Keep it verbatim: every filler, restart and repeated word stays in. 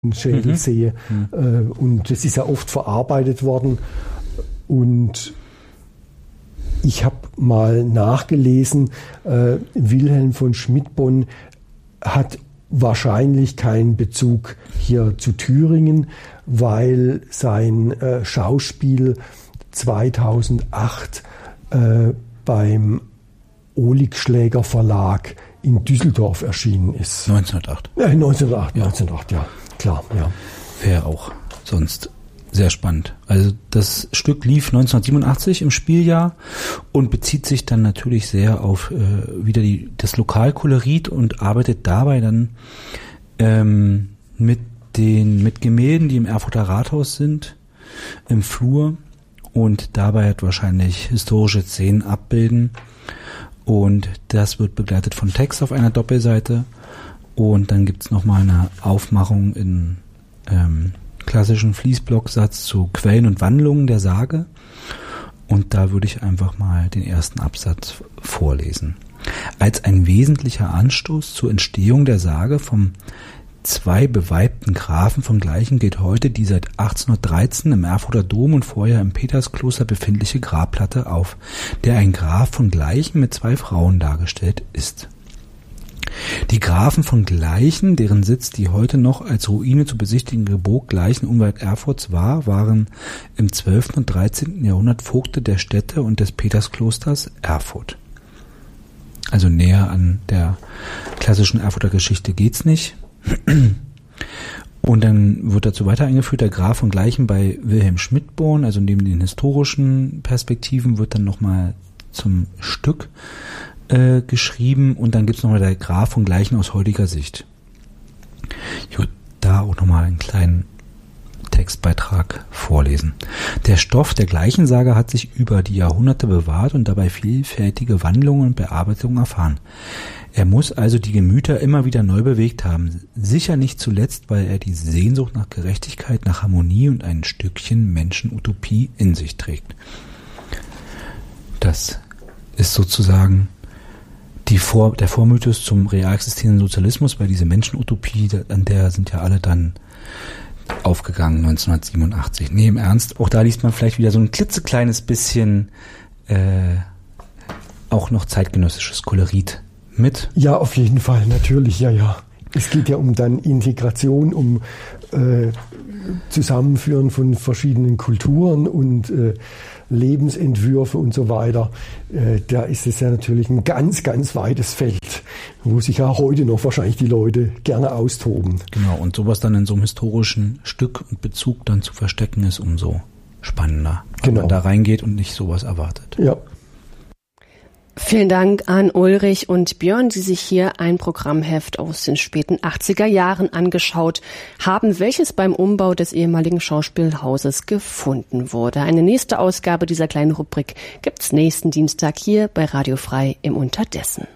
Schädel mhm. sehe. Mhm. Und das ist ja oft verarbeitet worden. Und ich habe mal nachgelesen, äh, Wilhelm von Schmidtborn hat wahrscheinlich keinen Bezug hier zu Thüringen, weil sein äh, Schauspiel zweitausendacht äh, beim Oligschläger Verlag in Düsseldorf erschienen ist. neunzehnhundertacht. Ja, neunzehnhundertacht, ja. neunzehnhundertacht, ja, klar, ja. Wäre auch sonst sehr spannend. Also das Stück lief neunzehnhundertsiebenundachtzig im Spieljahr und bezieht sich dann natürlich sehr auf äh, wieder die, das Lokalkolorit und arbeitet dabei dann ähm, mit den mit Gemälden, die im Erfurter Rathaus sind, im Flur und dabei hat wahrscheinlich historische Szenen abbilden und das wird begleitet von Text auf einer Doppelseite und dann gibt's noch mal eine Aufmachung in ähm, klassischen Fließblocksatz zu Quellen und Wandlungen der Sage. Und da würde ich einfach mal den ersten Absatz vorlesen. Als ein wesentlicher Anstoß zur Entstehung der Sage vom zwei beweibten Grafen von Gleichen gilt heute die seit achtzehnhundertdreizehn im Erfurter Dom und vorher im Peterskloster befindliche Grabplatte auf, der ein Graf von Gleichen mit zwei Frauen dargestellt ist. Die Grafen von Gleichen, deren Sitz die heute noch als Ruine zu besichtigende Burg Gleichen unweit Erfurts war, waren im zwölften und dreizehnten Jahrhundert Vogte der Städte und des Petersklosters Erfurt. Also näher an der klassischen Erfurter Geschichte geht's nicht. Und dann wird dazu weiter eingeführt, der Graf von Gleichen bei Wilhelm Schmidtborn, also neben den historischen Perspektiven wird dann nochmal zum Stück Äh, geschrieben und dann gibt's nochmal der Graf von Gleichen aus heutiger Sicht. Ich würde da auch nochmal einen kleinen Textbeitrag vorlesen. Der Stoff der Gleichensage hat sich über die Jahrhunderte bewahrt und dabei vielfältige Wandlungen und Bearbeitungen erfahren. Er muss also die Gemüter immer wieder neu bewegt haben, sicher nicht zuletzt, weil er die Sehnsucht nach Gerechtigkeit, nach Harmonie und ein Stückchen Menschenutopie in sich trägt. Das ist sozusagen Die Vor, der Vormythos zum real existierenden Sozialismus, weil diese Menschenutopie, an der sind ja alle dann aufgegangen neunzehnhundertsiebenundachtzig. Nee, im Ernst, auch da liest man vielleicht wieder so ein klitzekleines bisschen äh, auch noch zeitgenössisches Kolorit mit. Ja, auf jeden Fall, natürlich, ja, ja. Es geht ja um dann Integration, um äh, Zusammenführen von verschiedenen Kulturen und äh, Lebensentwürfe und so weiter. Äh, da ist es ja natürlich ein ganz, ganz weites Feld, wo sich ja heute noch wahrscheinlich die Leute gerne austoben. Genau, und sowas dann in so einem historischen Stück und Bezug dann zu verstecken, ist umso spannender, wenn genau. man da reingeht und nicht sowas erwartet. Ja. Vielen Dank an Ulrich und Björn, die sich hier ein Programmheft aus den späten achtziger Jahren angeschaut haben, welches beim Umbau des ehemaligen Schauspielhauses gefunden wurde. Eine nächste Ausgabe dieser kleinen Rubrik gibt's nächsten Dienstag hier bei Radio Frei im Unterdessen.